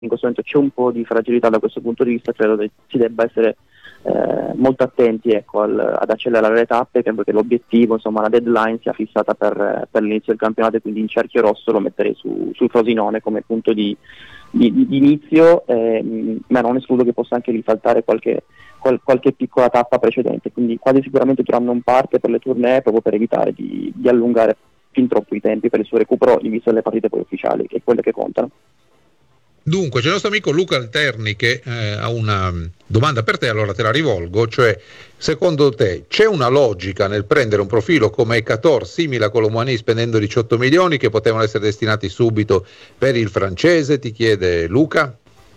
in questo momento c'è un po' di fragilità da questo punto di vista. Credo che si debba essere molto attenti, ecco, ad accelerare le tappe, perché l'obiettivo, insomma, la deadline sia fissata per l'inizio del campionato, e quindi in cerchio rosso lo metterei sul Frosinone come punto di inizio, ma non escludo che possa anche risaltare qualche piccola tappa precedente, quindi quasi sicuramente Thuram non parte per le tournée, proprio per evitare di allungare fin troppo i tempi per il suo recupero in vista delle partite poi ufficiali, che è quelle che contano. Dunque, c'è il nostro amico Luca Alterni che ha una domanda per te, allora te la rivolgo, cioè secondo te c'è una logica nel prendere un profilo come Ekator simile a Colomani spendendo 18 milioni che potevano essere destinati subito per il francese, ti chiede Luca?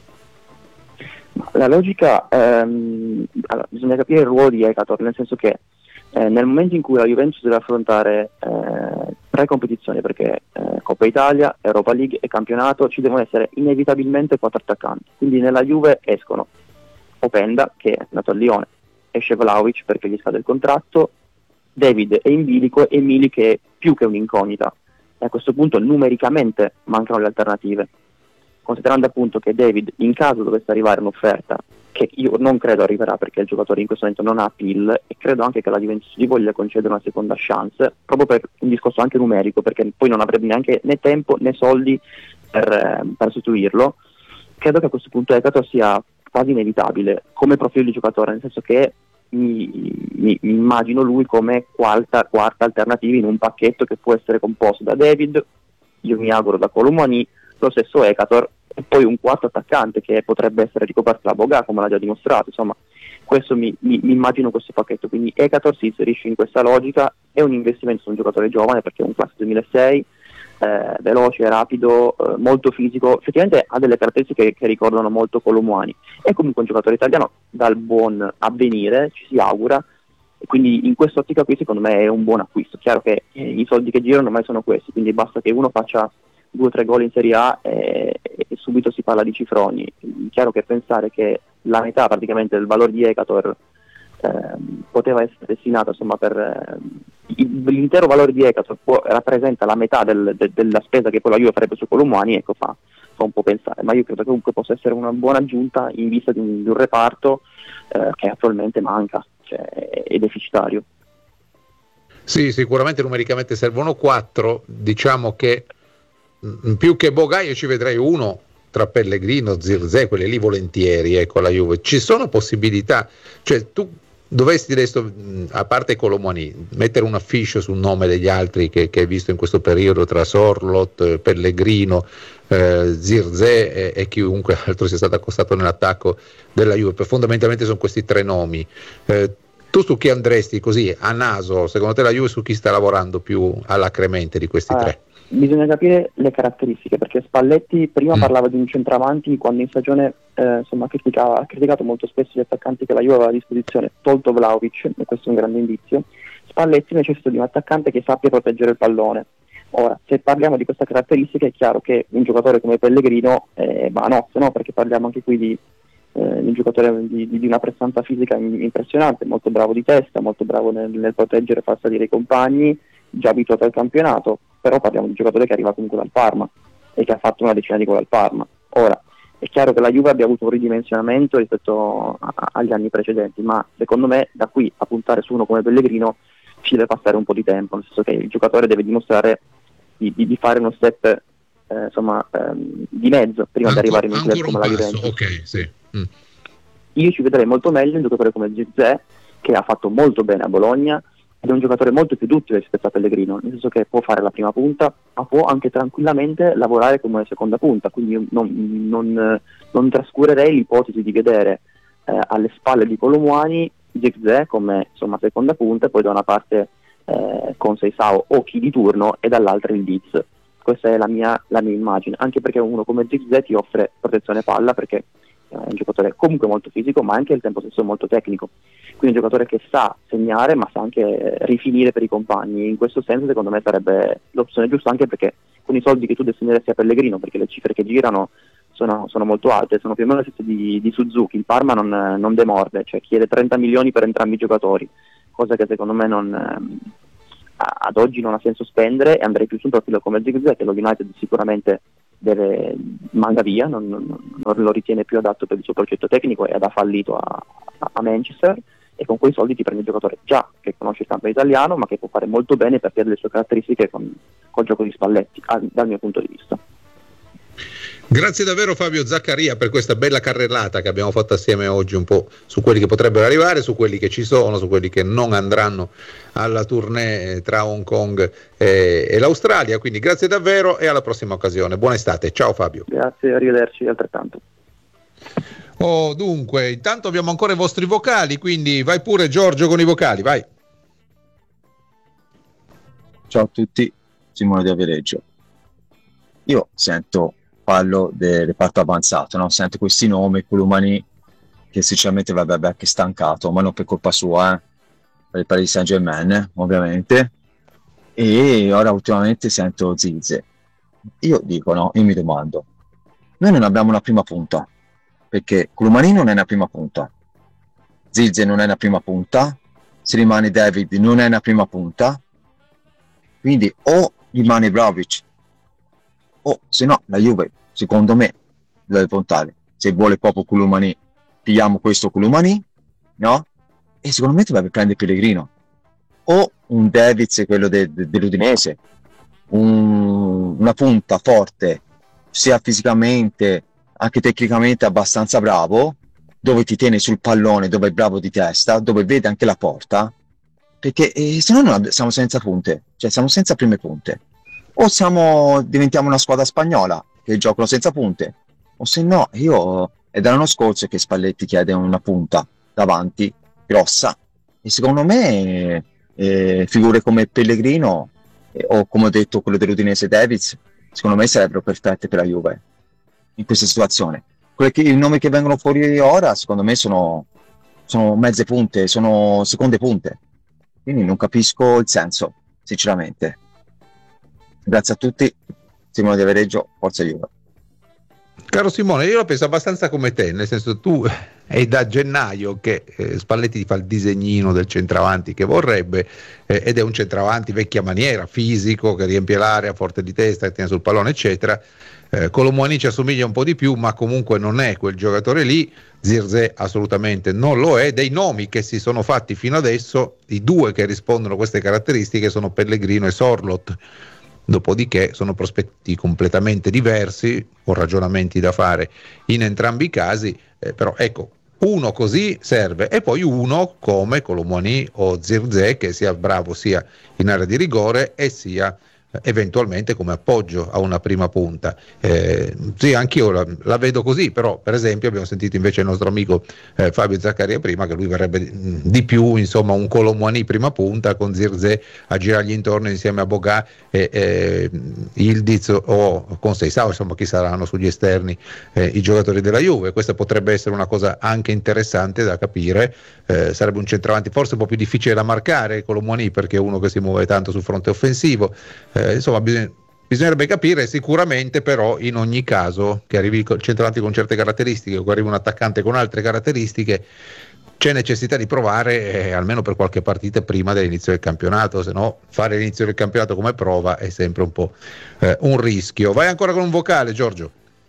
La logica, allora, bisogna capire il ruolo di Ekator, nel senso che nel momento in cui la Juventus deve affrontare 3 competizioni, perché Coppa Italia, Europa League e campionato, ci devono essere inevitabilmente 4 attaccanti. Quindi nella Juve escono Openda, che è nato a Lione, esce Vlahovic perché gli scade il contratto, David è in bilico e Mili che è più che un'incognita. E a questo punto numericamente mancano le alternative, considerando appunto che David, in caso dovesse arrivare un'offerta, che io non credo arriverà perché il giocatore in questo momento non ha appeal, e credo anche che la Juventus gli voglia concedere una seconda chance, proprio per un discorso anche numerico, perché poi non avrebbe neanche né tempo né soldi per sostituirlo. Credo che a questo punto Ekator sia quasi inevitabile come profilo di giocatore, nel senso che mi immagino lui come quarta alternativa in un pacchetto che può essere composto da David, io mi auguro da Colomani, lo stesso Ekator, e poi un quarto attaccante che potrebbe essere ricoperto da Boga, come l'ha già dimostrato. Insomma, questo mi immagino questo pacchetto, quindi Ekator si inserisce in questa logica, è un investimento su un giocatore giovane perché è un classe 2006, veloce, rapido, molto fisico, effettivamente ha delle caratteristiche che ricordano molto Colomani, è comunque un giocatore italiano dal buon avvenire, ci si augura, e quindi in quest'ottica qui secondo me è un buon acquisto. Chiaro che i soldi che girano ormai sono questi, quindi basta che uno faccia 2 o 3 gol in Serie A e subito si parla di cifroni. Chiaro che pensare che la metà praticamente del valore di Ekator poteva essere destinata, insomma, per l'intero valore di Ekator rappresenta la metà della spesa che poi la Juve farebbe su Colomani, ecco, fa un po' pensare, ma io credo che comunque possa essere una buona aggiunta in vista di un reparto che attualmente manca, cioè è deficitario. Sì, sicuramente numericamente servono 4, diciamo che più che Boga io ci vedrei uno tra Pellegrino, Zirkzee, quelli lì volentieri, ecco, la Juve. Ci sono possibilità, cioè tu dovresti adesso, a parte Colomani, mettere un affiche sul nome degli altri che hai visto in questo periodo tra Sorloth, Pellegrino, Zirkzee e chiunque altro sia stato accostato nell'attacco della Juve. Fondamentalmente sono questi 3 nomi. Tu su chi andresti così a naso? Secondo te la Juve su chi sta lavorando più alacremente di questi 3? Bisogna capire le caratteristiche, perché Spalletti prima parlava di un centravanti quando in stagione insomma, ha criticato molto spesso gli attaccanti che la Juve aveva a disposizione, tolto Vlahovic, e questo è un grande indizio. Spalletti necessita di un attaccante che sappia proteggere il pallone. Ora, se parliamo di questa caratteristica è chiaro che un giocatore come Pellegrino va a nozze, no? Perché parliamo anche qui di un giocatore di una prestanza fisica impressionante, molto bravo di testa, molto bravo nel proteggere e far salire i compagni, già abituato al campionato, però parliamo di un giocatore che arriva comunque dal Parma e che ha fatto una decina di gol al Parma. Ora, è chiaro che la Juve abbia avuto un ridimensionamento rispetto agli anni precedenti, ma secondo me da qui a puntare su uno come Pellegrino ci deve passare un po' di tempo, nel senso che il giocatore deve dimostrare di fare uno step di mezzo prima di arrivare in un club come la Juventus. Okay, sì. Io ci vedrei molto meglio un giocatore come Zirkzee, che ha fatto molto bene a Bologna, ed è un giocatore molto più duttile rispetto a Pellegrino, nel senso che può fare la prima punta, ma può anche tranquillamente lavorare come seconda punta, quindi non trascurerei l'ipotesi di vedere alle spalle di Colomani Zirkzee come seconda punta, e poi da una parte con Seisao o chi di turno e dall'altra il Diz. Questa è la mia immagine, anche perché uno come Zirkzee ti offre protezione palla, perché è un giocatore comunque molto fisico, ma anche al tempo stesso molto tecnico, quindi un giocatore che sa segnare ma sa anche rifinire per i compagni. In questo senso secondo me sarebbe l'opzione giusta, anche perché con i soldi che tu destineresti a Pellegrino, perché le cifre che girano sono molto alte, sono più o meno le stesse di Suzuki. Il Parma non demorde, cioè chiede 30 milioni per entrambi i giocatori, cosa che secondo me ad oggi non ha senso spendere, e andrei più su un profilo come Zirkzee, che lo United sicuramente manda via, non lo ritiene più adatto per il suo progetto tecnico ed ha fallito a Manchester, e con quei soldi ti prendi un giocatore già che conosce il campo italiano ma che può fare molto bene per avere le sue caratteristiche col gioco di Spalletti, dal mio punto di vista. Grazie davvero Fabio Zaccaria per questa bella carrellata che abbiamo fatto assieme oggi, un po' su quelli che potrebbero arrivare, su quelli che ci sono, su quelli che non andranno alla tournée tra Hong Kong e l'Australia. Quindi grazie davvero e alla prossima occasione. Buona estate, ciao Fabio. Grazie, arrivederci altrettanto. Dunque, intanto abbiamo ancora i vostri vocali, quindi vai pure Giorgio con i vocali, vai. Ciao a tutti, Simone di Avereggio. Io parlo del reparto avanzato, no? Sento questi nomi, Columani, che sinceramente vabbè che è stancato, ma non per colpa sua, per il Paris Saint-Germain, ovviamente, e ora ultimamente sento Zirze. Io mi domando, noi non abbiamo una prima punta, perché Columani non è una prima punta, Zirze non è una prima punta, se rimane David non è una prima punta, quindi o rimane Vlahovic, o se no la Juve secondo me deve puntare, se vuole proprio Columani pigliamo questo Columani, no? E secondo me dovrebbe prendere Pellegrino o un Davids, quello dell'Udinese, una punta forte sia fisicamente anche tecnicamente abbastanza bravo, dove ti tiene sul pallone, dove è bravo di testa, dove vede anche la porta, perché se no siamo senza punte, cioè siamo senza prime punte. O diventiamo una squadra spagnola che giocano senza punte, o se no è dall'anno scorso che Spalletti chiede una punta davanti grossa, e secondo me figure come Pellegrino o come ho detto quello dell'Udinese Davids secondo me sarebbero perfette per la Juve in questa situazione. I nomi che vengono fuori ora secondo me sono mezze punte, sono seconde punte, quindi non capisco il senso sinceramente. Grazie a tutti, Simone di Avereggio, forza Juve. Caro Simone, io la penso abbastanza come te, nel senso tu è da gennaio che Spalletti ti fa il disegnino del centravanti che vorrebbe, ed è un centravanti vecchia maniera, fisico, che riempie l'area, forte di testa, che tiene sul pallone eccetera. Colomboani ci assomiglia un po' di più, ma comunque non è quel giocatore lì. Zirze assolutamente non lo è. Dei nomi che si sono fatti fino adesso, i due che rispondono a queste caratteristiche sono Pellegrino e Sorloth. Dopodiché sono prospetti completamente diversi, con ragionamenti da fare in entrambi i casi, però ecco, uno così serve, e poi uno come Colomboani o Zirze che sia bravo sia in area di rigore e sia eventualmente come appoggio a una prima punta. Sì, anch'io la vedo così, però per esempio abbiamo sentito invece il nostro amico Fabio Zaccaria prima, che lui verrebbe di più, insomma, un Colomboani prima punta con Zirze a girargli intorno insieme a Boga e Ildiz o con Seisao, insomma chi saranno sugli esterni i giocatori della Juve. Questa potrebbe essere una cosa anche interessante da capire. Sarebbe un centravanti forse un po' più difficile da marcare Colomboani, perché è uno che si muove tanto sul fronte offensivo. Insomma bisognerebbe capire sicuramente, però in ogni caso che arrivi il centravanti con certe caratteristiche o che arrivi un attaccante con altre caratteristiche, c'è necessità di provare almeno per qualche partita prima dell'inizio del campionato, se no fare l'inizio del campionato come prova è sempre un po' un rischio. Vai ancora con un vocale, Giorgio.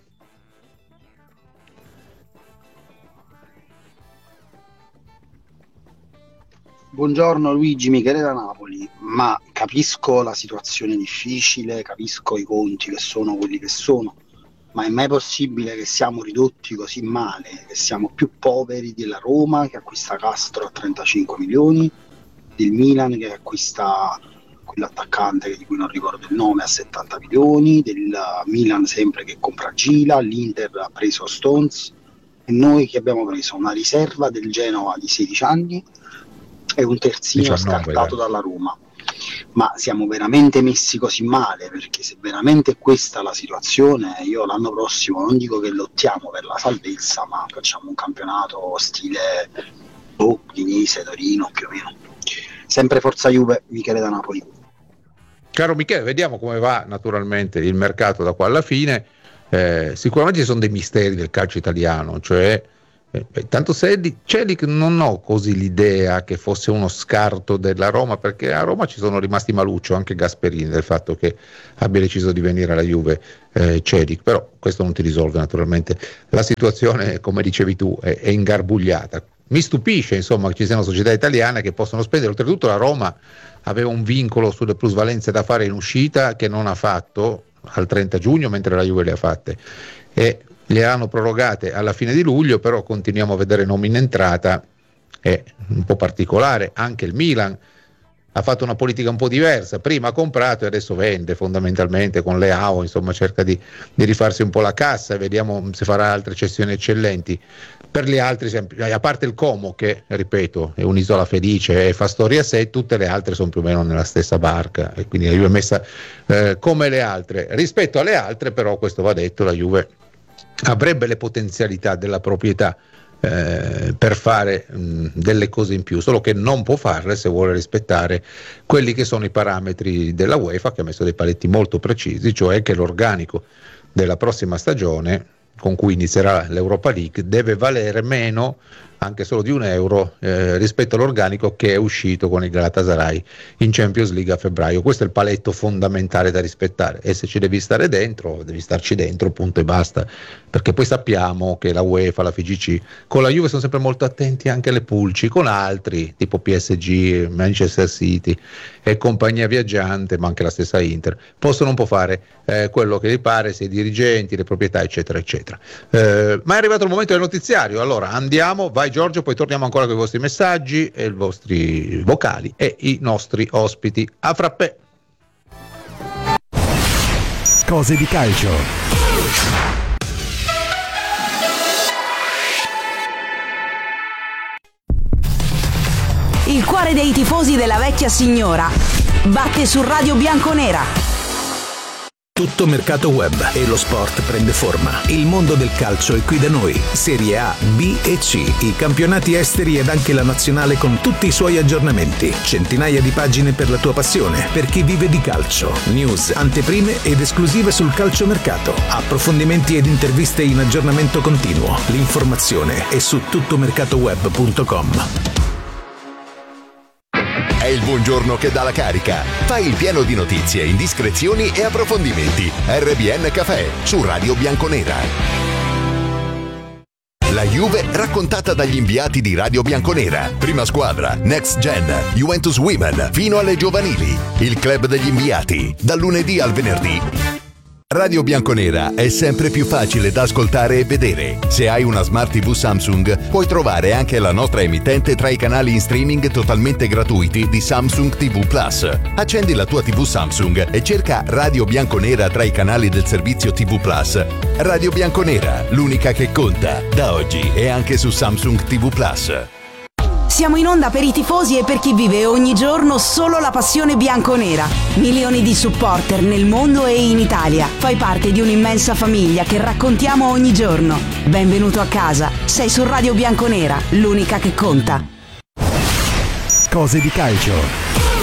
Buongiorno Luigi, Michele da Napoli, ma capisco la situazione difficile, capisco i conti che sono quelli che sono, ma è mai possibile che siamo ridotti così male, che siamo più poveri della Roma che acquista Castro a 35 milioni, del Milan che acquista quell'attaccante di cui non ricordo il nome a 70 milioni, del Milan sempre che compra Gila, l'Inter ha preso Stones e noi che abbiamo preso una riserva del Genoa di 16 anni e un terzino 19, scartato dalla Roma. Ma siamo veramente messi così male? Perché se veramente è questa la situazione, io l'anno prossimo non dico che lottiamo per la salvezza, ma facciamo un campionato stile Udinese, Torino più o meno. Sempre forza Juve, Michele da Napoli. Caro Michele, vediamo come va naturalmente il mercato da qua alla fine. Sicuramente ci sono dei misteri del calcio italiano, cioè Tanto Celik non ho così l'idea che fosse uno scarto della Roma, perché a Roma ci sono rimasti maluccio anche Gasperini del fatto che abbia deciso di venire alla Juve Celik, però questo non ti risolve naturalmente la situazione, come dicevi tu, è ingarbugliata. Mi stupisce insomma che ci siano società italiane che possono spendere, oltretutto la Roma aveva un vincolo sulle plusvalenze da fare in uscita che non ha fatto al 30 giugno mentre la Juve le ha fatte e le hanno prorogate alla fine di luglio, però continuiamo a vedere nomi in entrata, è un po' particolare. Anche il Milan ha fatto una politica un po' diversa, prima ha comprato e adesso vende fondamentalmente con Leao, insomma cerca di rifarsi un po' la cassa e vediamo se farà altre cessioni eccellenti. Per gli altri, a parte il Como che, ripeto, è un'isola felice e fa storia a sé, tutte le altre sono più o meno nella stessa barca e quindi la Juve è messa come le altre. Rispetto alle altre però, questo va detto, la Juve avrebbe le potenzialità della proprietà per fare delle cose in più, solo che non può farle se vuole rispettare quelli che sono i parametri della UEFA, che ha messo dei paletti molto precisi, cioè che l'organico della prossima stagione, con cui inizierà l'Europa League, deve valere meno, anche solo di €1, rispetto all'organico che è uscito con il Galatasaray in Champions League a febbraio. Questo è il paletto fondamentale da rispettare e se ci devi stare dentro, devi starci dentro, punto e basta, perché poi sappiamo che la UEFA, la FIGC, con la Juve sono sempre molto attenti anche alle pulci, con altri tipo PSG, Manchester City e compagnia viaggiante, ma anche la stessa Inter, possono un po' fare quello che gli pare, sia i dirigenti, le proprietà eccetera eccetera. Ma è arrivato il momento del notiziario, allora andiamo, vai Giorgio, poi torniamo ancora con i vostri messaggi e i vostri vocali e i nostri ospiti. A frappè. Cose di calcio. Il cuore dei tifosi della vecchia signora batte su Radio Bianconera. Tutto mercato web e lo sport prende forma. Il mondo del calcio è qui da noi. Serie A, B e C, i campionati esteri ed anche la nazionale con tutti i suoi aggiornamenti. Centinaia di pagine per la tua passione, per chi vive di calcio. News, anteprime ed esclusive sul calciomercato. Approfondimenti ed interviste in aggiornamento continuo. L'informazione è su tuttomercatoweb.com. È il buongiorno che dà la carica. Fai il pieno di notizie, indiscrezioni e approfondimenti. RBN Café su Radio Bianconera. La Juve raccontata dagli inviati di Radio Bianconera. Prima squadra, Next Gen, Juventus Women, fino alle giovanili. Il club degli inviati, dal lunedì al venerdì. Radio Bianconera è sempre più facile da ascoltare e vedere. Se hai una Smart TV Samsung, puoi trovare anche la nostra emittente tra i canali in streaming totalmente gratuiti di Samsung TV Plus. Accendi la tua TV Samsung e cerca Radio Bianconera tra i canali del servizio TV Plus. Radio Bianconera, l'unica che conta, da oggi e anche su Samsung TV Plus. Siamo in onda per i tifosi e per chi vive ogni giorno solo la passione bianconera. Milioni di supporter nel mondo e in Italia. Fai parte di un'immensa famiglia che raccontiamo ogni giorno. Benvenuto a casa. Sei su Radio Bianconera, l'unica che conta. Cose di calcio.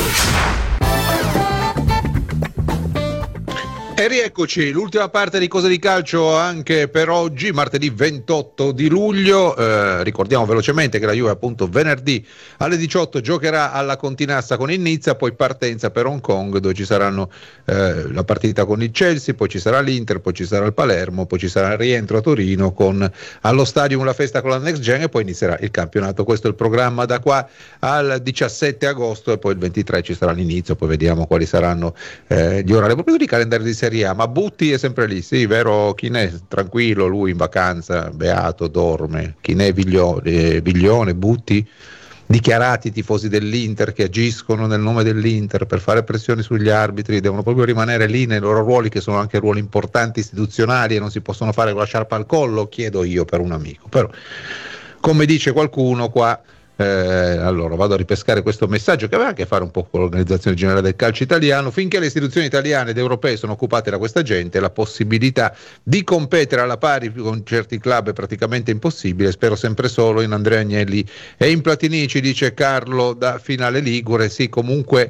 E rieccoci, l'ultima parte di Cose di Calcio anche per oggi, martedì 28 di luglio. Ricordiamo velocemente che la Juve appunto venerdì alle 18 giocherà alla Continassa con il Nizza, poi partenza per Hong Kong dove ci saranno la partita con il Chelsea, poi ci sarà l'Inter, poi ci sarà il Palermo, poi ci sarà il rientro a Torino con allo Stadium la festa con la Next Gen e poi inizierà il campionato. Questo è il programma da qua al 17 agosto e poi il 23 ci sarà l'inizio, poi vediamo quali saranno gli orari. Proprio di calendario di Serie A, ma Butti è sempre lì, sì, vero? Chinè tranquillo, lui in vacanza, beato, dorme. Chinè, Viglione, Butti, dichiarati tifosi dell'Inter che agiscono nel nome dell'Inter per fare pressioni sugli arbitri, devono proprio rimanere lì nei loro ruoli che sono anche ruoli importanti istituzionali e non si possono fare con la sciarpa al collo, chiedo io per un amico. Però come dice qualcuno qua, allora vado a ripescare questo messaggio che aveva a che fare un po' con l'organizzazione generale del calcio italiano. Finché le istituzioni italiane ed europee sono occupate da questa gente, la possibilità di competere alla pari con certi club è praticamente impossibile. Spero sempre solo in Andrea Agnelli e in Platini, ci dice Carlo da Finale Ligure. Sì, comunque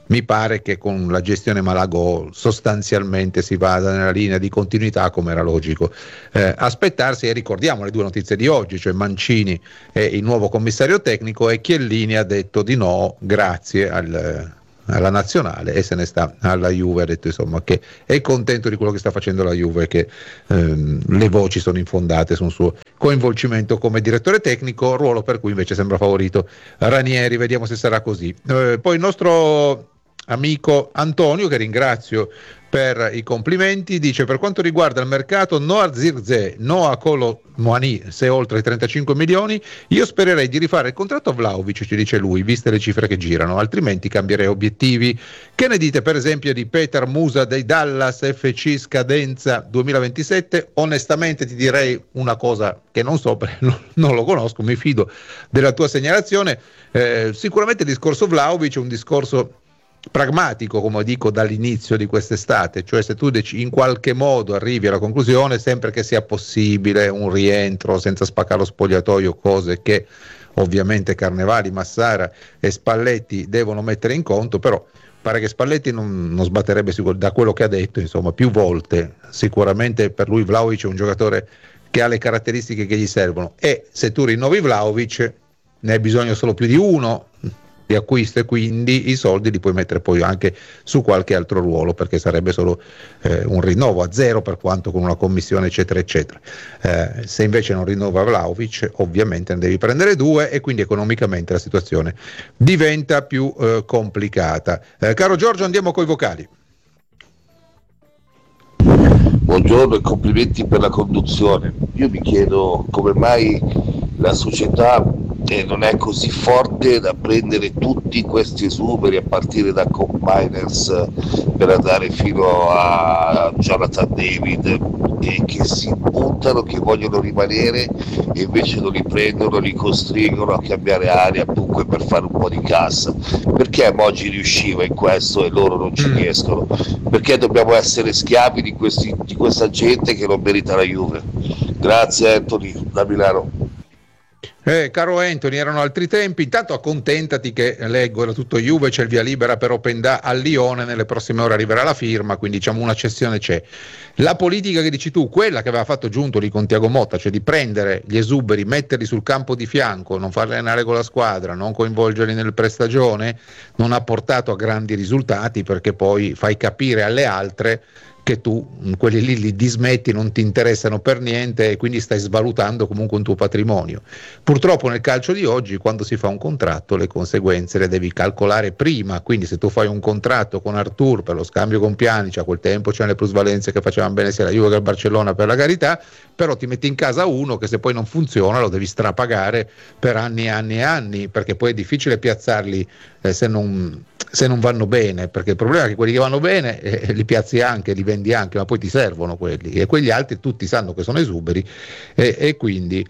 mi pare che con la gestione Malagò sostanzialmente si vada nella linea di continuità, come era logico aspettarsi. E ricordiamo le due notizie di oggi, cioè Mancini è il nuovo commissario tecnico e Chiellini ha detto di no, grazie alla nazionale, e se ne sta alla Juve. Ha detto insomma che è contento di quello che sta facendo la Juve, che le voci sono infondate sul suo coinvolgimento come direttore tecnico, ruolo per cui invece sembra favorito Ranieri. Vediamo se sarà così. Poi il nostro amico Antonio, che ringrazio per i complimenti, dice: per quanto riguarda il mercato, no a Zirkzee, no a Kolo Muani, se oltre i 35 milioni, io spererei di rifare il contratto a Vlahovic, ci dice lui, viste le cifre che girano, altrimenti cambierei obiettivi. Che ne dite per esempio di Petar Musa dei Dallas FC, scadenza 2027? Onestamente ti direi una cosa che non so, perché non lo conosco, mi fido della tua segnalazione. Sicuramente il discorso Vlahovic è un discorso pragmatico, come dico dall'inizio di quest'estate, cioè se tu in qualche modo arrivi alla conclusione, sempre che sia possibile un rientro senza spaccare lo spogliatoio, cose che ovviamente Carnevali, Massara e Spalletti devono mettere in conto, però pare che Spalletti non sbatterebbe da quello che ha detto, insomma, più volte. Sicuramente per lui Vlahovic è un giocatore che ha le caratteristiche che gli servono, e se tu rinnovi Vlahovic ne hai bisogno solo più di uno di acquisto, e quindi i soldi li puoi mettere poi anche su qualche altro ruolo, perché sarebbe solo un rinnovo a zero, per quanto con una commissione eccetera eccetera. Se invece non rinnova Vlahovic, ovviamente ne devi prendere due, e quindi economicamente la situazione diventa più complicata. Caro Giorgio, andiamo coi vocali. Buongiorno e complimenti per la conduzione. Io mi chiedo come mai la società non è così forte da prendere tutti questi esuberi, a partire da Combiners per andare fino a Jonathan David, e che si buttano, che vogliono rimanere, e invece non li prendono, li costringono a cambiare aria dunque per fare un po' di cassa. Perché Moggi riusciva in questo e loro non ci riescono? Perché dobbiamo essere schiavi di questa gente che non merita la Juve? Grazie Anthony da Milano. Caro Anthony, erano altri tempi. Intanto accontentati che leggo, era tutto Juve, c'è il via libera per Openda al Lione, nelle prossime ore arriverà la firma, quindi diciamo una cessione c'è. La politica che dici tu, quella che aveva fatto Giuntoli con Thiago Motta, cioè di prendere gli esuberi, metterli sul campo di fianco, non farli allenare con la squadra, non coinvolgerli nel prestagione, non ha portato a grandi risultati, perché poi fai capire alle altre che tu quelli lì li dismetti, non ti interessano per niente, e quindi stai svalutando comunque un tuo patrimonio. Purtroppo nel calcio di oggi, quando si fa un contratto, le conseguenze le devi calcolare prima, quindi se tu fai un contratto con Artur per lo scambio con Pjanic, a quel tempo c'erano le plusvalenze che facevano bene sia la Juve che il Barcellona, per la carità, però ti metti in casa uno che se poi non funziona lo devi strapagare per anni e anni e anni, perché poi è difficile piazzarli se non vanno bene, perché il problema è che quelli che vanno bene li piazzi anche, li vendi anche, ma poi ti servono quelli, e quegli altri tutti sanno che sono esuberi, e quindi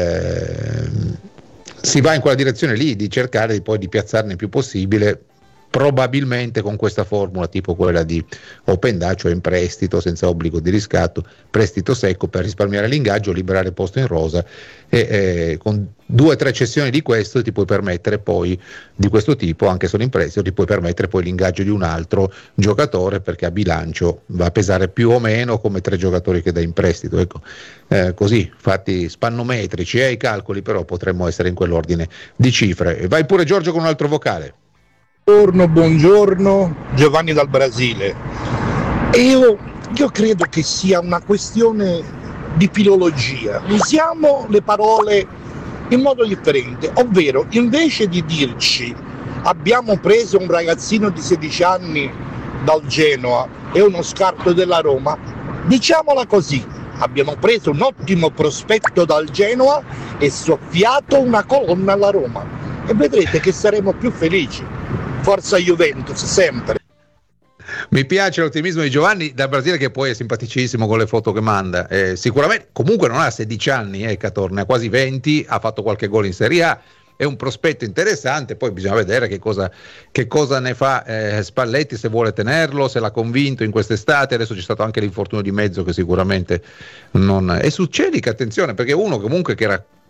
si va in quella direzione lì di cercare poi di piazzarne il più possibile, probabilmente con questa formula tipo quella di Openda, cioè in prestito senza obbligo di riscatto, prestito secco per risparmiare l'ingaggio, liberare posto in rosa, e con 2 o 3 cessioni di questo ti puoi permettere poi, di questo tipo, anche solo in prestito, ti puoi permettere poi l'ingaggio di un altro giocatore, perché a bilancio va a pesare più o meno come 3 giocatori che dai in prestito, ecco. Così fatti spannometrici i calcoli, però potremmo essere in quell'ordine di cifre. Vai pure Giorgio con un altro vocale. Buongiorno, Giovanni dal Brasile. Io credo che sia una questione di filologia. Usiamo le parole in modo differente, ovvero invece di dirci abbiamo preso un ragazzino di 16 anni dal Genoa e uno scarto della Roma, diciamola così: abbiamo preso un ottimo prospetto dal Genoa e soffiato una colonna alla Roma, e vedrete che saremo più felici. Forza Juventus, sempre. Mi piace l'ottimismo di Giovanni dal Brasile, che poi è simpaticissimo con le foto che manda. Sicuramente, comunque non ha 16 anni, Catorne ha quasi 20, ha fatto qualche gol in Serie A, è un prospetto interessante, poi bisogna vedere che cosa ne fa Spalletti, se vuole tenerlo, se l'ha convinto in quest'estate. Adesso c'è stato anche l'infortunio di mezzo che sicuramente non... E su Celic, attenzione, perché uno comunque che era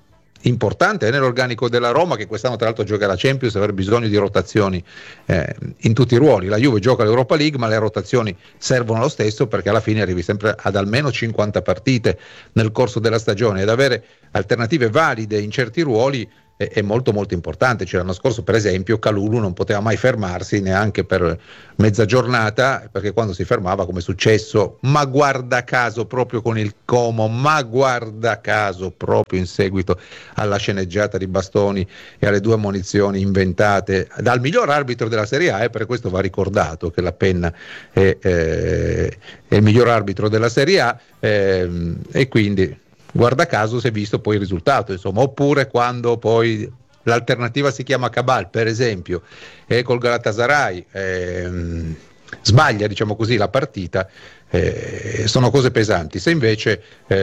importante nell'organico della Roma, che quest'anno tra l'altro gioca la Champions e avrà bisogno di rotazioni in tutti i ruoli. La Juve gioca l'Europa League, ma le rotazioni servono lo stesso, perché alla fine arrivi sempre ad almeno 50 partite nel corso della stagione, ed avere alternative valide in certi ruoli è molto molto importante. Cioè, l'anno scorso per esempio Kalulu non poteva mai fermarsi neanche per mezza giornata, perché quando si fermava, come è successo, ma guarda caso proprio con il Como, ma guarda caso proprio in seguito alla sceneggiata di bastoni e alle 2 ammonizioni inventate dal miglior arbitro della Serie A, e per questo va ricordato che la Penna è il miglior arbitro della Serie A, e quindi guarda caso si è visto poi il risultato, insomma. Oppure quando poi l'alternativa si chiama Cabal, per esempio, e col Galatasaray sbaglia, diciamo così, la partita, sono cose pesanti. Se invece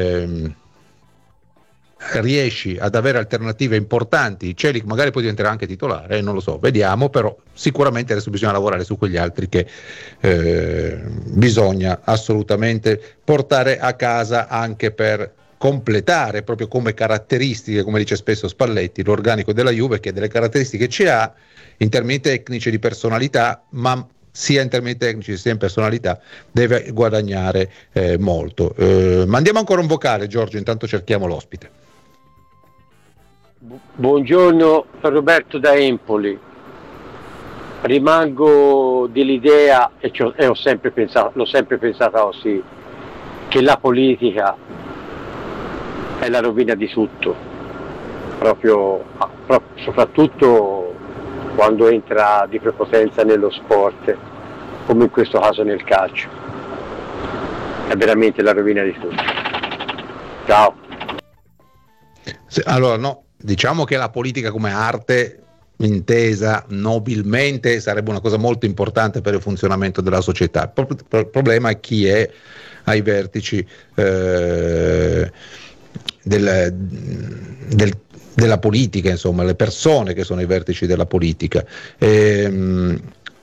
riesci ad avere alternative importanti, Celik magari poi diventerà anche titolare, non lo so, vediamo, però sicuramente adesso bisogna lavorare su quegli altri che bisogna assolutamente portare a casa, anche per completare proprio come caratteristiche, come dice spesso Spalletti, l'organico della Juve, che delle caratteristiche ce ha in termini tecnici e di personalità, ma sia in termini tecnici sia in personalità deve guadagnare molto. Mandiamo ancora un vocale, Giorgio, intanto cerchiamo l'ospite. Buongiorno, Roberto da Empoli. Rimango dell'idea, e l'ho sempre pensata così, che la politica è la rovina di tutto, proprio soprattutto quando entra di prepotenza nello sport, come in questo caso nel calcio. È veramente la rovina di tutto. Ciao. Allora, no, diciamo che la politica come arte intesa nobilmente sarebbe una cosa molto importante per il funzionamento della società. Il problema è chi è ai vertici della politica, insomma, le persone che sono ai vertici della politica, e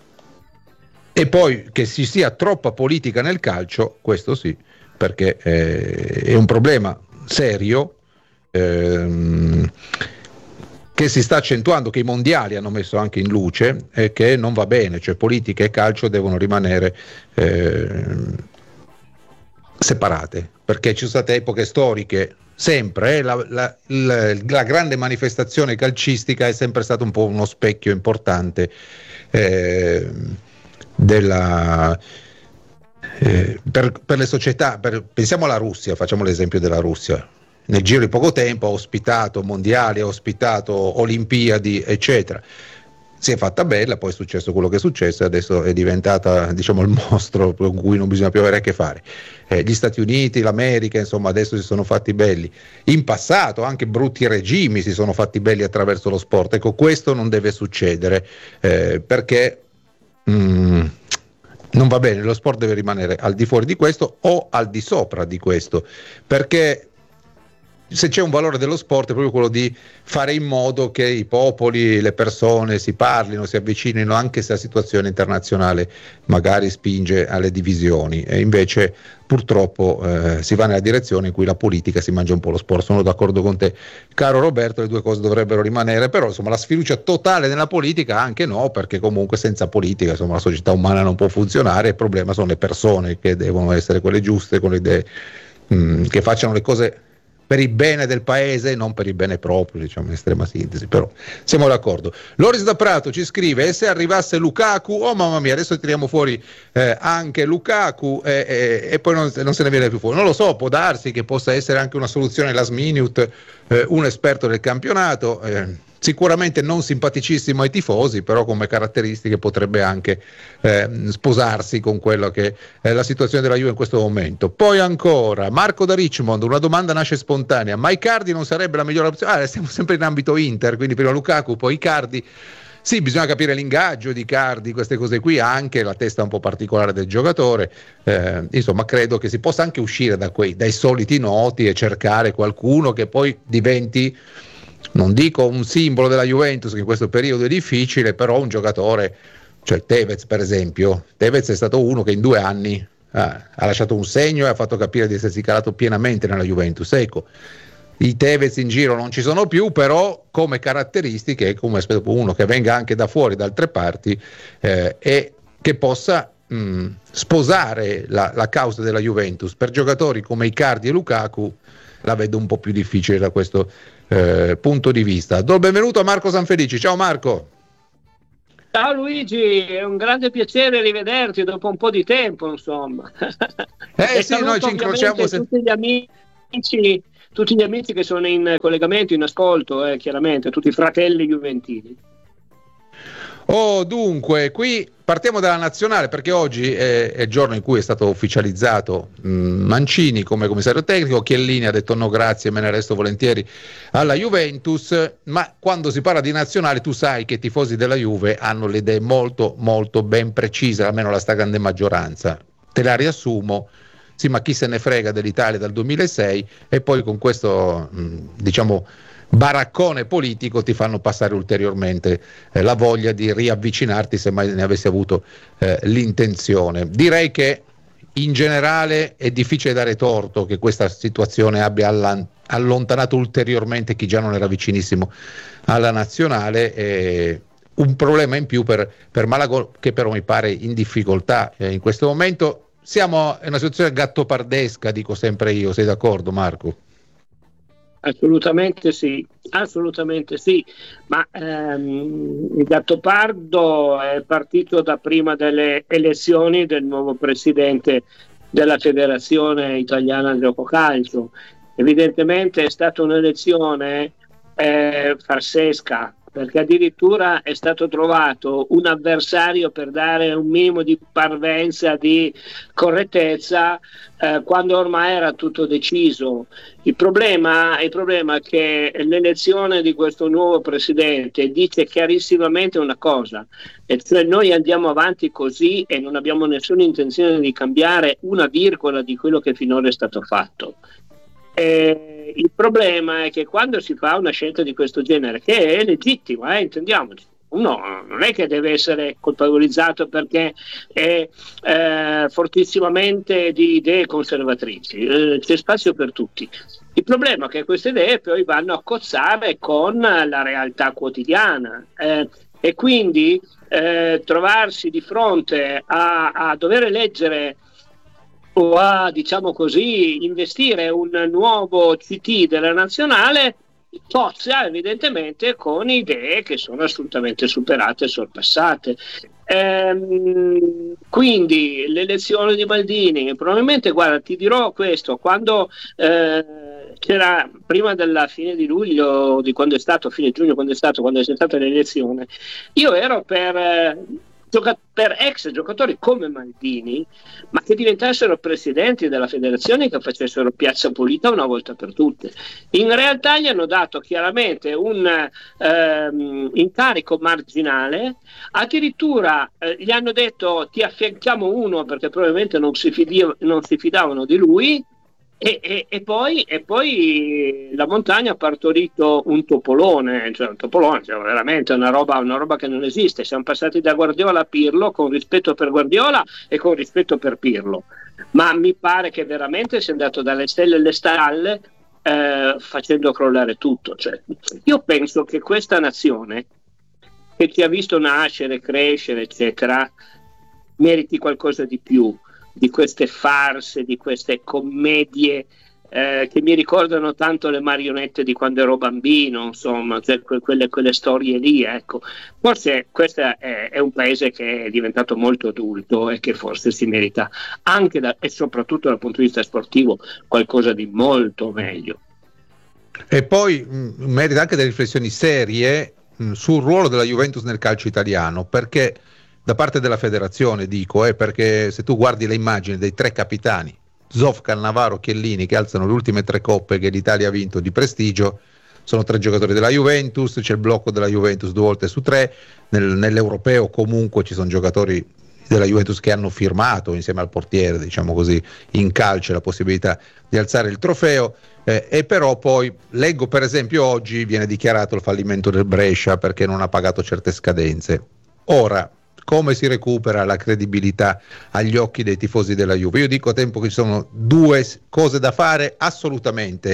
poi che ci sia troppa politica nel calcio, questo sì, perché è un problema serio che si sta accentuando, che i mondiali hanno messo anche in luce, e che non va bene. Cioè, politica e calcio devono rimanere separate, perché ci sono state epoche storiche, sempre la grande manifestazione calcistica è sempre stato un po' uno specchio importante per le società. Pensiamo alla Russia, facciamo l'esempio della Russia. Nel giro di poco tempo ha ospitato mondiali, ha ospitato Olimpiadi, eccetera. Si è fatta bella, poi è successo quello che è successo e adesso è diventata, diciamo, il mostro con cui non bisogna più avere a che fare. Gli Stati Uniti, l'America, insomma, adesso si sono fatti belli. In passato anche brutti regimi si sono fatti belli attraverso lo sport. Ecco, questo non deve succedere, perché non va bene. Lo sport deve rimanere al di fuori di questo o al di sopra di questo, perché se c'è un valore dello sport è proprio quello di fare in modo che i popoli, le persone si parlino, si avvicinino, anche se la situazione internazionale magari spinge alle divisioni, e invece purtroppo si va nella direzione in cui la politica si mangia un po' lo sport. Sono d'accordo con te, caro Roberto, le due cose dovrebbero rimanere, però insomma la sfiducia totale nella politica anche no, perché comunque senza politica, insomma, la società umana non può funzionare. Il problema sono le persone, che devono essere quelle giuste, con le idee che facciano le cose per il bene del paese, non per il bene proprio, diciamo in estrema sintesi, però siamo d'accordo. Loris da Prato ci scrive: e se arrivasse Lukaku, oh mamma mia, adesso tiriamo fuori anche Lukaku e poi non se ne viene più fuori. Non lo so, può darsi che possa essere anche una soluzione last minute, un esperto del campionato, sicuramente non simpaticissimo ai tifosi, però come caratteristiche potrebbe anche sposarsi con quello che è la situazione della Juve in questo momento. Poi ancora Marco da Richmond, una domanda nasce spontanea: ma Icardi non sarebbe la migliore opzione? Stiamo sempre in ambito Inter, quindi prima Lukaku poi Icardi. Sì, bisogna capire l'ingaggio di Icardi, queste cose qui, anche la testa un po' particolare del giocatore, insomma credo che si possa anche uscire dai soliti noti e cercare qualcuno che poi diventi, non dico un simbolo della Juventus, che in questo periodo è difficile, però un giocatore, cioè Tevez per esempio. Tevez è stato uno che in 2 anni ha lasciato un segno e ha fatto capire di essersi calato pienamente nella Juventus. Ecco, i Tevez in giro non ci sono più, però come caratteristiche, come aspetto uno che venga anche da fuori, da altre parti, e che possa sposare la causa della Juventus. Per giocatori come Icardi e Lukaku la vedo un po' più difficile da questo punto di vista. Do il benvenuto a Marco Sanfelici. Ciao Marco. Ciao Luigi, è un grande piacere rivederti dopo un po' di tempo, insomma. Sì, noi ci incrociamo tutti gli amici che sono in collegamento, in ascolto, chiaramente, tutti i fratelli juventini. Dunque, qui partiamo dalla nazionale, perché oggi è il giorno in cui è stato ufficializzato Mancini come commissario tecnico. Chiellini ha detto no grazie, me ne resto volentieri alla Juventus, ma quando si parla di nazionale tu sai che i tifosi della Juve hanno le idee molto molto ben precise, almeno la stragrande maggioranza. Te la riassumo: sì, ma chi se ne frega dell'Italia dal 2006, e poi con questo baraccone politico ti fanno passare ulteriormente la voglia di riavvicinarti, se mai ne avessi avuto l'intenzione. Direi che in generale è difficile dare torto che questa situazione abbia allontanato ulteriormente chi già non era vicinissimo alla nazionale. Un problema in più per Malagò, che però mi pare in difficoltà in questo momento. Siamo in una situazione gattopardesca, dico sempre io, sei d'accordo Marco? Assolutamente sì, ma il Gattopardo è partito da prima delle elezioni del nuovo presidente della Federazione Italiana Gioco Calcio. Evidentemente è stata un'elezione farsesca, perché addirittura è stato trovato un avversario per dare un minimo di parvenza, di correttezza, quando ormai era tutto deciso. Il problema è che l'elezione di questo nuovo presidente dice chiarissimamente una cosa, e cioè noi andiamo avanti così e non abbiamo nessuna intenzione di cambiare una virgola di quello che finora è stato fatto. Il problema è che quando si fa una scelta di questo genere, che è legittima, intendiamoci, uno non è che deve essere colpevolizzato perché è fortissimamente di idee conservatrici, c'è spazio per tutti. Il problema è che queste idee poi vanno a cozzare con la realtà quotidiana, e quindi trovarsi di fronte a dover eleggere o a, diciamo così, investire un nuovo CT della nazionale cozza evidentemente con idee che sono assolutamente superate e sorpassate. Quindi l'elezione di Maldini, probabilmente, guarda, ti dirò questo, quando c'era prima della fine di luglio, di quando è stato, fine giugno, quando è stata l'elezione, io ero per ex giocatori come Maldini, ma che diventassero presidenti della federazione, che facessero piazza pulita una volta per tutte. In realtà gli hanno dato chiaramente un incarico marginale, addirittura gli hanno detto ti affianchiamo uno, perché probabilmente non si fidavano di lui. E poi la montagna ha partorito un topolone, cioè veramente una roba che non esiste. Siamo passati da Guardiola a Pirlo, con rispetto per Guardiola e con rispetto per Pirlo, ma mi pare che veramente sia andato dalle stelle alle stalle, facendo crollare tutto. Cioè, io penso che questa nazione, che ci ha visto nascere, crescere, eccetera, meriti qualcosa di più di queste farse, di queste commedie che mi ricordano tanto le marionette di quando ero bambino, insomma, cioè quelle storie lì, ecco. Forse questo è un paese che è diventato molto adulto e che forse si merita anche e soprattutto dal punto di vista sportivo qualcosa di molto meglio. E poi merita anche delle riflessioni serie sul ruolo della Juventus nel calcio italiano, perché da parte della federazione dico, perché se tu guardi le immagini dei tre capitani, Zoff, Cannavaro, Chiellini, che alzano le ultime 3 coppe che l'Italia ha vinto di prestigio, sono 3 giocatori della Juventus, c'è il blocco della Juventus 2 volte su 3, nell'europeo comunque ci sono giocatori della Juventus che hanno firmato insieme al portiere, diciamo così, in calcio la possibilità di alzare il trofeo, e però poi leggo per esempio oggi viene dichiarato il fallimento del Brescia perché non ha pagato certe scadenze. Ora, come si recupera la credibilità agli occhi dei tifosi della Juve? Io dico a tempo che ci sono 2 cose da fare assolutamente,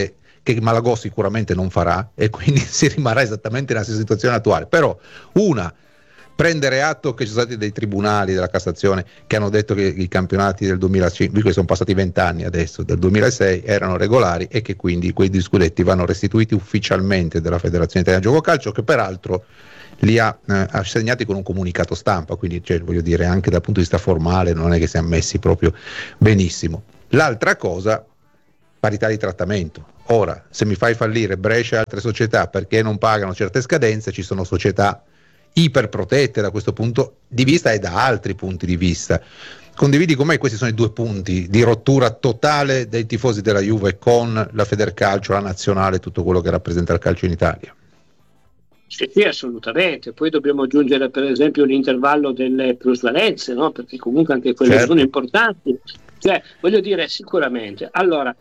che Malagò sicuramente non farà, e quindi si rimarrà esattamente nella situazione attuale. Però prendere atto che ci sono stati dei tribunali della Cassazione che hanno detto che i campionati del 2005, che sono passati 20 anni adesso, del 2006 erano regolari, e che quindi quei scudetti vanno restituiti ufficialmente dalla Federazione Italiana Gioco Calcio, che peraltro li ha assegnati con un comunicato stampa, quindi voglio dire, anche dal punto di vista formale non è che si è messi proprio benissimo. L'altra cosa, parità di trattamento. Ora, se mi fai fallire Brescia e altre società perché non pagano certe scadenze, ci sono società iperprotette da questo punto di vista e da altri punti di vista. Condividi con me questi sono i due punti di rottura totale dei tifosi della Juve con la Federcalcio, la nazionale, tutto quello che rappresenta il calcio in Italia? Sì, assolutamente. Poi dobbiamo aggiungere per esempio l'intervallo delle plusvalenze, no? Perché comunque anche quelle sono importanti. Cioè, voglio dire, sicuramente. Allora,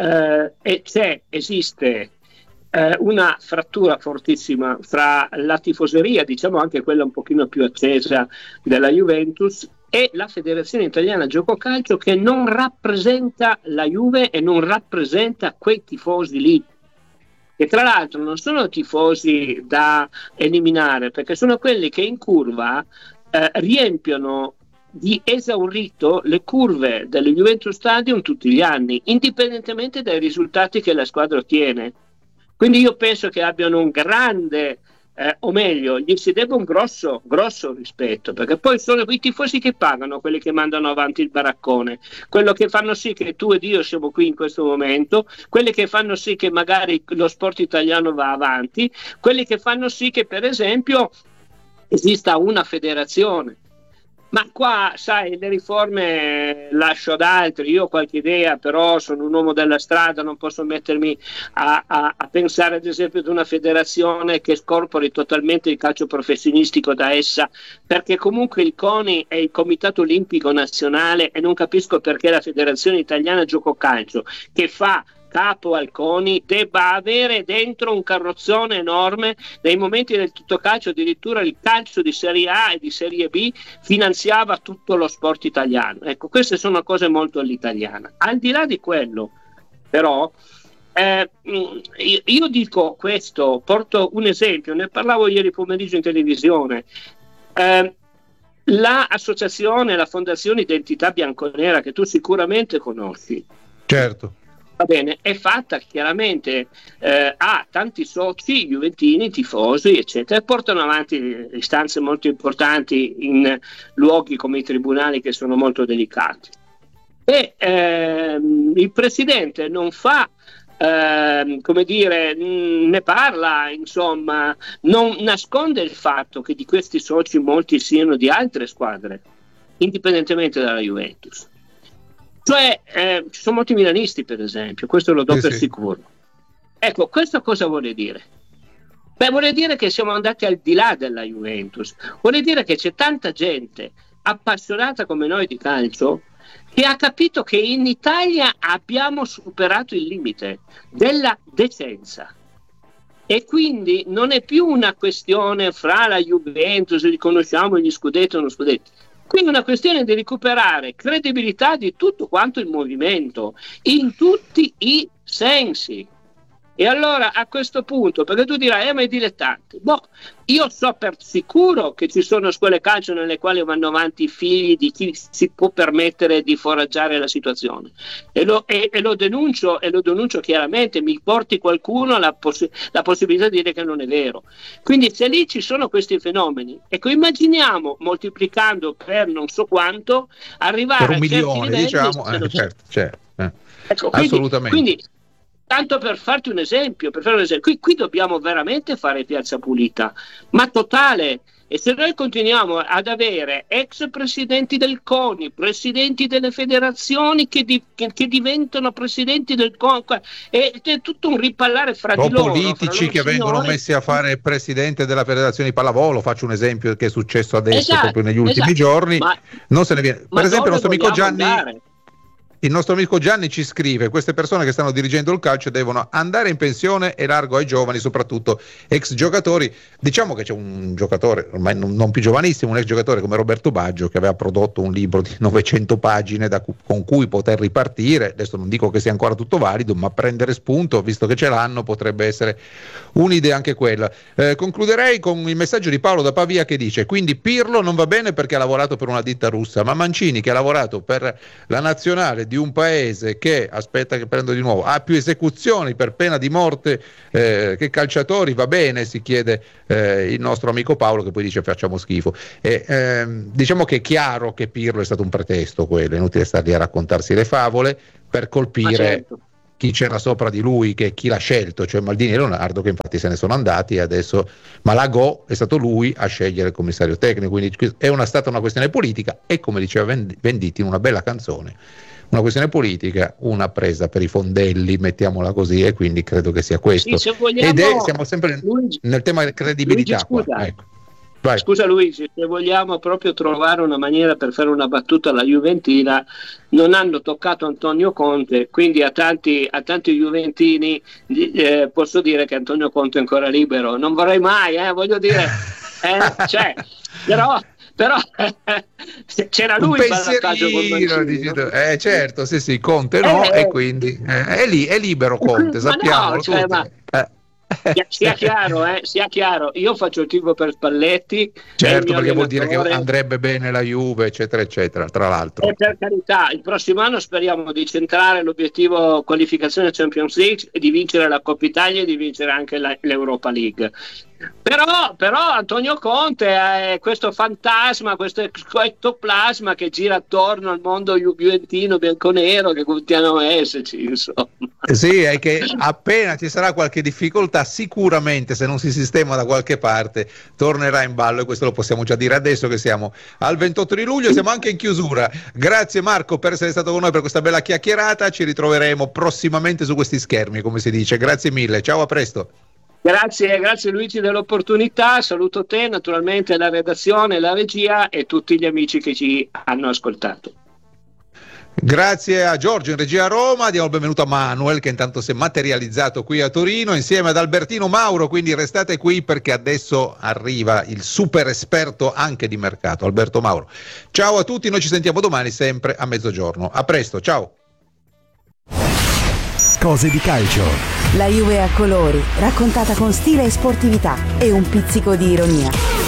esiste una frattura fortissima fra la tifoseria, diciamo anche quella un pochino più accesa della Juventus, e la Federazione Italiana Gioco Calcio, che non rappresenta la Juve e non rappresenta quei tifosi lì, che tra l'altro non sono tifosi da eliminare, perché sono quelli che in curva riempiono di esaurito le curve del Juventus Stadium tutti gli anni, indipendentemente dai risultati che la squadra ottiene. Quindi io penso che abbiano un grande, o meglio, gli si debba un grosso rispetto, perché poi sono i tifosi che pagano quelli che mandano avanti il baraccone, quello che fanno sì che tu ed io siamo qui in questo momento, quelli che fanno sì che magari lo sport italiano va avanti, quelli che fanno sì che per esempio esista una federazione. Ma qua, sai, le riforme lascio ad altri, io ho qualche idea, però sono un uomo della strada, non posso mettermi a pensare ad esempio ad una federazione che scorpori totalmente il calcio professionistico da essa, perché comunque il CONI è il Comitato Olimpico Nazionale, e non capisco perché la Federazione Italiana Gioco Calcio, che fa capo al CONI, debba avere dentro un carrozzone enorme. Nei momenti del Totocalcio addirittura il calcio di Serie A e di Serie B finanziava tutto lo sport italiano. Ecco, queste sono cose molto all'italiana. Al di là di quello, però, io dico questo, porto un esempio, ne parlavo ieri pomeriggio in televisione. L'associazione, la Fondazione Identità Bianconera, che tu sicuramente conosci, certo, va bene, è fatta chiaramente, ha tanti soci juventini, tifosi, eccetera, e portano avanti istanze molto importanti in luoghi come i tribunali, che sono molto delicati. E il presidente non fa, come dire, ne parla, insomma, non nasconde il fatto che di questi soci molti siano di altre squadre, indipendentemente dalla Juventus. Cioè, ci sono molti milanisti, per esempio, questo lo do per sicuro. Ecco, questo cosa vuole dire? Beh, vuole dire che siamo andati al di là della Juventus, vuole dire che c'è tanta gente appassionata come noi di calcio che ha capito che in Italia abbiamo superato il limite della decenza. E quindi non è più una questione fra la Juventus, riconosciamo gli scudetti o non scudetti. Quindi è una questione di recuperare credibilità di tutto quanto il movimento, in tutti i sensi. E allora a questo punto, perché tu dirai, ma i dilettanti, io so per sicuro che ci sono scuole calcio nelle quali vanno avanti i figli di chi si può permettere di foraggiare la situazione, e lo denuncio chiaramente, mi porti qualcuno la possibilità di dire che non è vero. Quindi se lì ci sono questi fenomeni, ecco, immaginiamo moltiplicando per non so quanto, arrivare per 1 milione, livelli, diciamo, certo. Ecco, assolutamente. Quindi tanto per farti un esempio, qui dobbiamo veramente fare piazza pulita, ma totale. E se noi continuiamo ad avere ex presidenti del CONI, presidenti delle federazioni che diventano presidenti del CONI, è tutto un ripallare fra di loro. Politici che vengono messi a fare presidente della federazione di pallavolo, faccio un esempio che è successo adesso, proprio negli ultimi giorni, non se ne viene. Per esempio il nostro amico Gianni... il nostro amico Gianni ci scrive: queste persone che stanno dirigendo il calcio devono andare in pensione e largo ai giovani, soprattutto ex giocatori. Diciamo che c'è un giocatore ormai non più giovanissimo, un ex giocatore come Roberto Baggio, che aveva prodotto un libro di 900 pagine con cui poter ripartire. Adesso non dico che sia ancora tutto valido, ma prendere spunto, visto che ce l'hanno, potrebbe essere un'idea anche quella. Concluderei con il messaggio di Paolo da Pavia che dice: quindi Pirlo non va bene perché ha lavorato per una ditta russa, ma Mancini, che ha lavorato per la nazionale di un paese che, aspetta che prendo di nuovo, ha più esecuzioni per pena di morte che calciatori, va bene, si chiede il nostro amico Paolo, che poi dice facciamo schifo. Diciamo che è chiaro che Pirlo è stato un pretesto, quello, è inutile star lì a raccontarsi le favole per colpire chi c'era sopra di lui, che chi l'ha scelto, cioè Maldini e Leonardo, che infatti se ne sono andati, e adesso Malagò è stato lui a scegliere il commissario tecnico, quindi è stata una questione politica, e come diceva Venditti in una bella canzone, una questione politica, una presa per i fondelli, mettiamola così, e quindi credo che sia questo. Sì, se vogliamo, siamo sempre nel tema della credibilità. Luigi, qua. Ecco. Vai. Scusa Luigi, se vogliamo proprio trovare una maniera per fare una battuta alla Juventina, non hanno toccato Antonio Conte, quindi a tanti juventini posso dire che Antonio Conte è ancora libero. Non vorrei mai, voglio dire, cioè, però c'era lui un il ballottaggio con Mancini, no? Certo, sì, Conte no, e quindi è libero Conte, sappiamo. No, cioè, sia chiaro, io faccio il tifo per Spalletti, certo, perché vuol dire che andrebbe bene la Juve, eccetera eccetera, tra l'altro. E per carità, il prossimo anno speriamo di centrare l'obiettivo qualificazione Champions League e di vincere la Coppa Italia e di vincere anche l'Europa League. Però Antonio Conte è questo fantasma, questo ectoplasma che gira attorno al mondo juventino bianconero, che continuano a esserci, insomma. Sì, è che appena ci sarà qualche difficoltà, sicuramente, se non si sistema da qualche parte, tornerà in ballo, e questo lo possiamo già dire adesso che siamo al 28 di luglio, siamo anche in chiusura. Grazie Marco per essere stato con noi per questa bella chiacchierata, ci ritroveremo prossimamente su questi schermi, come si dice. Grazie mille, ciao, a presto. Grazie Luigi dell'opportunità, saluto te, naturalmente la redazione, la regia e tutti gli amici che ci hanno ascoltato. Grazie a Giorgio in regia a Roma, diamo il benvenuto a Manuel, che intanto si è materializzato qui a Torino insieme ad Albertino Mauro, quindi restate qui perché adesso arriva il super esperto anche di mercato, Alberto Mauro. Ciao a tutti, noi ci sentiamo domani sempre a mezzogiorno, a presto, ciao. Cose di calcio. La Juve a colori, raccontata con stile e sportività e un pizzico di ironia.